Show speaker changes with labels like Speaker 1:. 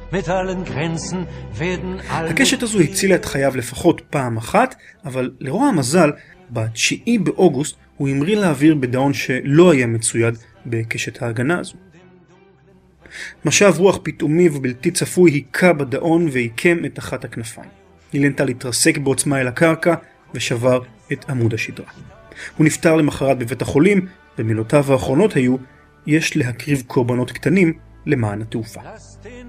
Speaker 1: הקשת הזו הצילה את חייו לפחות פעם אחת, אבל לרוע המזל, ב-9 באוגוסט הוא המריא לאוויר בדאון שלא היה מצויד בקשת ההגנה הזו. משב רוח פתאומי ובלתי צפוי היכה בדאון ועיקם את אחת הכנפיים. לילנטל התרסק בעוצמה אל הקרקע ושבר את עמוד השדרה. הוא נפטר למחרת בבית החולים, במילותיו האחרונות היו, יש להקריב קורבנות קטנים למען התעופה.